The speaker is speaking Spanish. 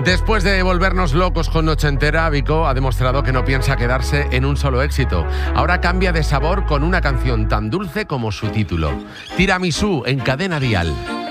Después de volvernos locos con Noche Entera, Vico ha demostrado que no piensa quedarse en un solo éxito. Ahora cambia de sabor con una canción tan dulce como su título. Tiramisú en Cadena Dial.